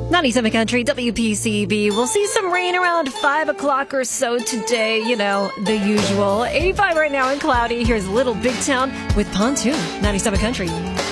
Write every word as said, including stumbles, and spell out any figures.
ninety-seven Country, W P C B. We'll see some rain around five o'clock or so today. You know, the usual. eighty-five right now and cloudy. Here's Little Big Town with Pontoon. ninety-seven Country.